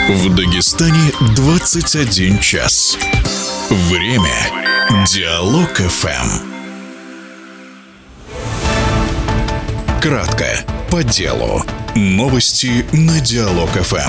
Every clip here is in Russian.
В Дагестане 21 час. Время Диалог ФМ. Кратко, по делу. Новости на Диалог ФМ.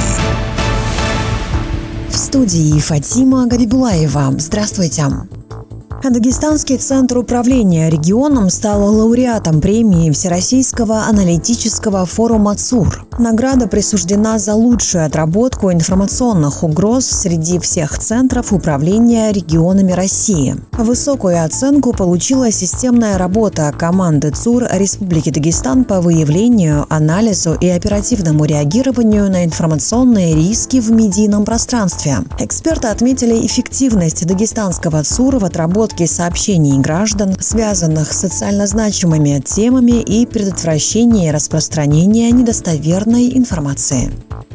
В студии Фатима Габибулаева. Здравствуйте. Дагестанский центр управления регионом стал лауреатом премии Всероссийского аналитического форума ЦУР. Награда присуждена за лучшую отработку информационных угроз среди всех центров управления регионами России. Высокую оценку получила системная работа команды ЦУР Республики Дагестан по выявлению, анализу и оперативному реагированию на информационные риски в медийном пространстве. Эксперты отметили эффективность дагестанского ЦУР в отработке сообщений граждан, связанных с социально значимыми темами, и предотвращении распространения недостоверной информации.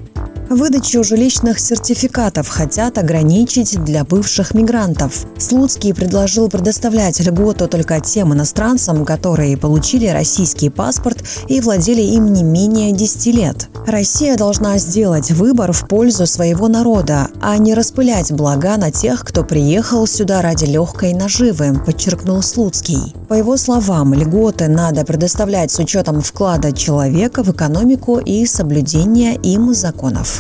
Выдачу жилищных сертификатов хотят ограничить для бывших мигрантов. Слуцкий предложил предоставлять льготу только тем иностранцам, которые получили российский паспорт и владели им не менее 10 лет. Россия должна сделать выбор в пользу своего народа, а не распылять блага на тех, кто приехал сюда ради легкой наживы, подчеркнул Слуцкий. По его словам, льготы надо предоставлять с учетом вклада человека в экономику и соблюдения им законов.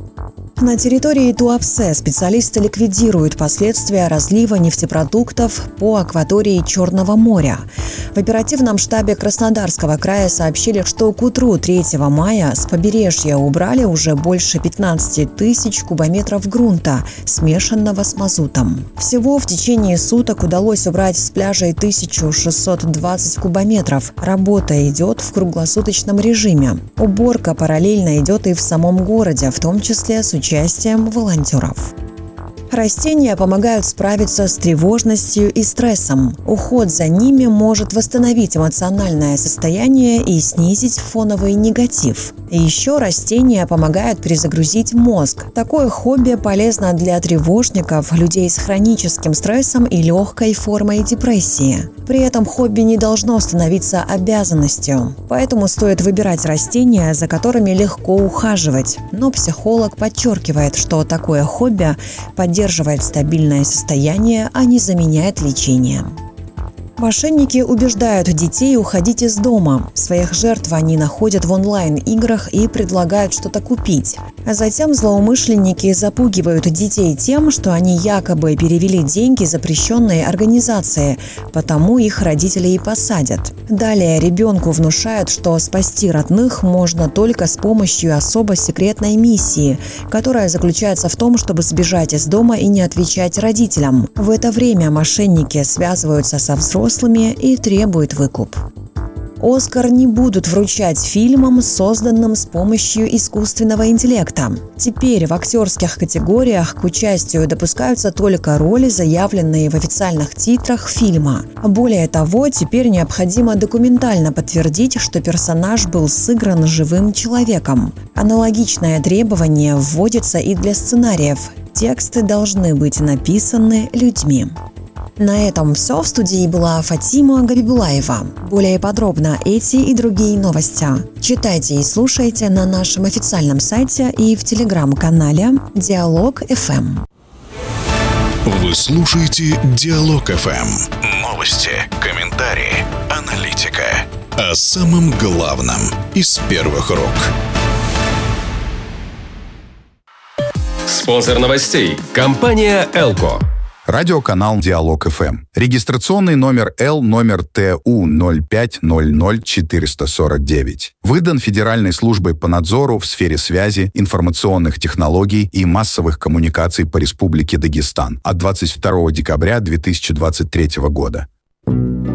На территории Туапсе специалисты ликвидируют последствия разлива нефтепродуктов по акватории Черного моря. В оперативном штабе Краснодарского края сообщили, что к утру 3 мая с побережья убрали уже больше 15 тысяч кубометров грунта, смешанного с мазутом. Всего в течение суток удалось убрать с пляжей 1620 кубометров. Работа идет в круглосуточном режиме. Уборка параллельно идет и в самом городе, в том числе с участием волонтеров. Растения помогают справиться с тревожностью и стрессом. Уход за ними может восстановить эмоциональное состояние и снизить фоновый негатив. И еще растения помогают перезагрузить мозг. Такое хобби полезно для тревожников, людей с хроническим стрессом и легкой формой депрессии. При этом хобби не должно становиться обязанностью. Поэтому стоит выбирать растения, за которыми легко ухаживать. Но психолог подчеркивает, что такое хобби поддерживает стабильное состояние, а не заменяет лечение. Мошенники убеждают детей уходить из дома. Своих жертв они находят в онлайн-играх и предлагают что-то купить. А затем злоумышленники запугивают детей тем, что они якобы перевели деньги запрещенной организации, потому их родители и посадят. Далее ребенку внушают, что спасти родных можно только с помощью особо секретной миссии, которая заключается в том, чтобы сбежать из дома и не отвечать родителям. В это время мошенники связываются со взрослыми и требуют выкуп. «Оскар» не будут вручать фильмам, созданным с помощью искусственного интеллекта. Теперь в актерских категориях к участию допускаются только роли, заявленные в официальных титрах фильма. Более того, теперь необходимо документально подтвердить, что персонаж был сыгран живым человеком. Аналогичное требование вводится и для сценариев. Тексты должны быть написаны людьми. На этом все. В студии была Фатима Габибулаева. Более подробно эти и другие новости читайте и слушайте на нашем официальном сайте и в телеграм-канале Диалог ФМ. Вы слушаете Диалог ФМ. Новости, комментарии, аналитика. О самом главном из первых рук. Спонсор новостей – компания «Элко». Радиоканал «Диалог ФМ». Регистрационный номер Л, номер ТУ 0500449. Выдан Федеральной службой по надзору в сфере связи, информационных технологий и массовых коммуникаций по Республике Дагестан от 22 декабря 2023 года.